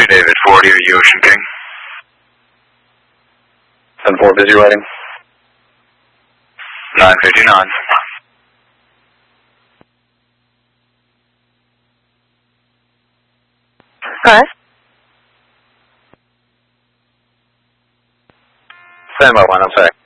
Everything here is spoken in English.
David 40, are you Ocean King? 10-4, busy writing. 959. Hello? Stand by one, I'm sorry.